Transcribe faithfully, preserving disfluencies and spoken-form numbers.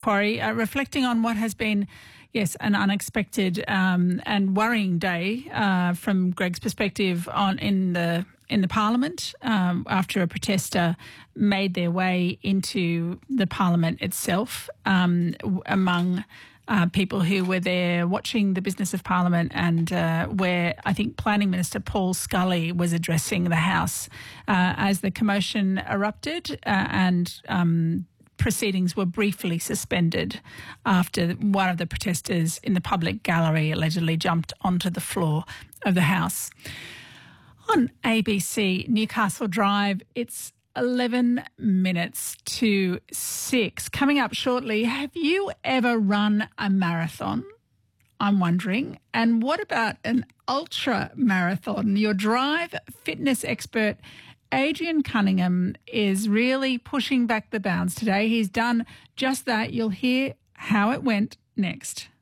Macquarie, uh, reflecting on what has been, yes, an unexpected um, and worrying day uh, from Greg's perspective on in the in the Parliament um, after a protester made their way into the Parliament itself um, among uh, people who were there watching the business of Parliament, and uh, where I think Planning Minister Paul Scully was addressing the House uh, as the commotion erupted uh, and um, proceedings were briefly suspended after one of the protesters in the public gallery allegedly jumped onto the floor of the House. On A B C Newcastle Drive, it's eleven minutes to six. Coming up shortly, have you ever run a marathon? I'm wondering. And what about an ultra marathon? Your drive fitness expert, Adrian Cunningham, is really pushing back the bounds today. He's done just that. You'll hear how it went next.